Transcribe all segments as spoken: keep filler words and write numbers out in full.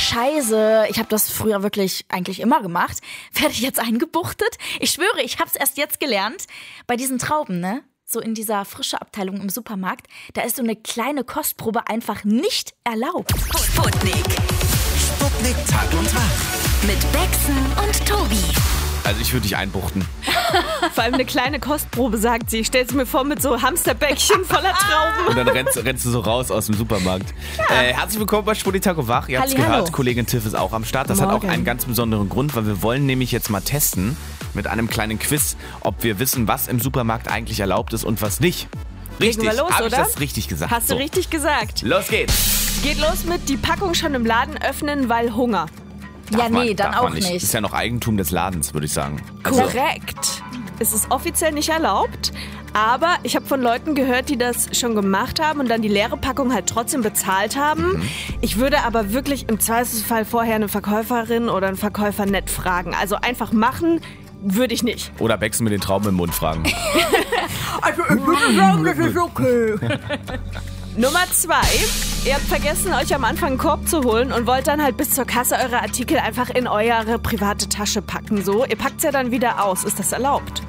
Scheiße, ich habe das früher wirklich eigentlich immer gemacht. Werde ich jetzt eingebuchtet? Ich schwöre, ich habe es erst jetzt gelernt. Bei diesen Trauben, ne? So in dieser frische Abteilung im Supermarkt, da ist so eine kleine Kostprobe einfach nicht erlaubt. Sputnik. Sputnik Tag und Tag. Mit Bexen und Tobi. Also ich würde dich einbuchten. Vor allem eine kleine Kostprobe, sagt sie. Ich stelle es mir vor mit so Hamsterbäckchen voller Trauben. Und dann rennst, rennst du so raus aus dem Supermarkt. Ja. Äh, herzlich willkommen bei Sputnik Tag und Wach. Ihr habt es gehört, Kollegin Tiff ist auch am Start. Das Morgen. Hat auch einen ganz besonderen Grund, weil wir wollen nämlich jetzt mal testen mit einem kleinen Quiz, ob wir wissen, was im Supermarkt eigentlich erlaubt ist und was nicht. Richtig, Legen wir los, hab ich oder? das richtig gesagt? Hast so. du richtig gesagt. Los geht's. Geht los mit die Packung schon im Laden öffnen, weil Hunger. Darf ja, nee, man, dann darf auch man nicht. nicht. Ist ja noch Eigentum des Ladens, würde ich sagen. Also, Korrekt. Es ist offiziell nicht erlaubt, aber ich habe von Leuten gehört, die das schon gemacht haben und dann die leere Packung halt trotzdem bezahlt haben. Mhm. Ich würde aber wirklich im Zweifelsfall vorher eine Verkäuferin oder einen Verkäufer nett fragen. Also einfach machen würde ich nicht. Oder Bexen mit den Trauben im Mund fragen. Also ich würde sagen, das ist okay. Nummer zwei. Ihr habt vergessen, euch am Anfang einen Korb zu holen und wollt dann halt bis zur Kasse eure Artikel einfach in eure private Tasche packen. So, ihr packt es ja dann wieder aus. Ist das erlaubt?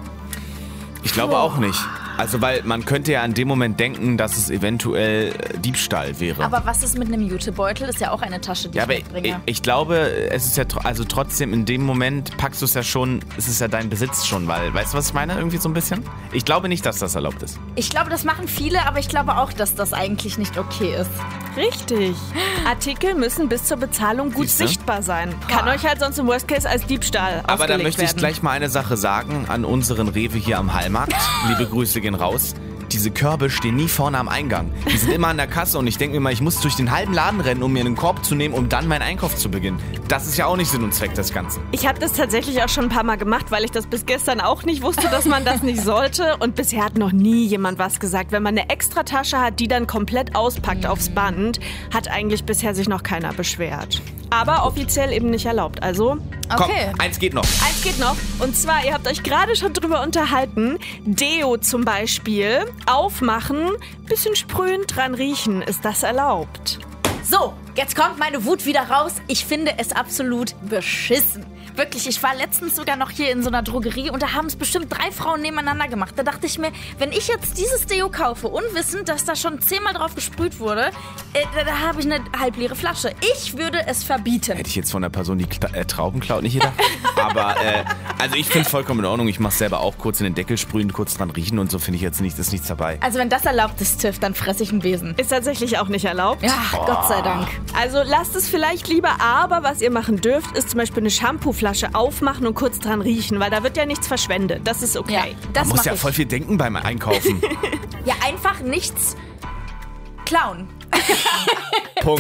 Ich glaube auch nicht. Also, weil man könnte ja in dem Moment denken, dass es eventuell Diebstahl wäre. Aber was ist mit einem Jutebeutel? Ist ja auch eine Tasche, die ja, ich aber mitbringe. Ich, ich glaube, es ist ja tr- also trotzdem in dem Moment packst du es ja schon, es ist ja dein Besitz schon, weil, weißt du, was ich meine? Irgendwie so ein bisschen? Ich glaube nicht, dass das erlaubt ist. Ich glaube, das machen viele, aber ich glaube auch, dass das eigentlich nicht okay ist. Richtig. Artikel müssen bis zur Bezahlung gut Siehste? sichtbar sein. Kann euch halt sonst im Worst Case als Diebstahl Aber da ausgelegt möchte ich werden. gleich mal eine Sache sagen an unseren Rewe hier am Hallmarkt. Liebe Grüße gehen raus. Diese Körbe stehen nie vorne am Eingang. Die sind immer an der Kasse und ich denke mir mal, ich muss durch den halben Laden rennen, um mir einen Korb zu nehmen, um dann meinen Einkauf zu beginnen. Das ist ja auch nicht Sinn und Zweck des Ganzen. Ich habe das tatsächlich auch schon ein paar Mal gemacht, weil ich das bis gestern auch nicht wusste, dass man das nicht sollte. Und bisher hat noch nie jemand was gesagt. Wenn man eine extra Tasche hat, die dann komplett auspackt aufs Band, hat eigentlich bisher sich noch keiner beschwert. Aber offiziell eben nicht erlaubt. Also, Okay. Komm, eins geht noch. eins geht noch. Und zwar, ihr habt euch gerade schon drüber unterhalten. Deo zum Beispiel. Aufmachen, bisschen sprühen, dran riechen. Ist das erlaubt? So, jetzt kommt meine Wut wieder raus. Ich finde es absolut beschissen. Wirklich, ich war letztens sogar noch hier in so einer Drogerie und da haben es bestimmt drei Frauen nebeneinander gemacht. Da dachte ich mir, wenn ich jetzt dieses Deo kaufe, unwissend, dass da schon zehnmal drauf gesprüht wurde, äh, da, da habe ich eine halbleere Flasche. Ich würde es verbieten. Hätte ich jetzt von der Person, die Kla- äh, Trauben klaut, nicht gedacht. Aber, äh, also ich finde es vollkommen in Ordnung. Ich mache selber auch kurz in den Deckel sprühen, kurz dran riechen und so finde ich jetzt nicht, ist nichts dabei. Also wenn das erlaubt ist, Tiff, dann fresse ich einen Besen. Ist tatsächlich auch nicht erlaubt. Ja, Gott sei Dank. Also lasst es vielleicht lieber, aber was ihr machen dürft, ist zum Beispiel eine Shampooflasche aufmachen und kurz dran riechen, weil da wird ja nichts verschwendet. Das ist okay. Ja, das Man muss mach ja ich. voll viel denken beim Einkaufen. Ja, einfach nichts klauen. Punkt.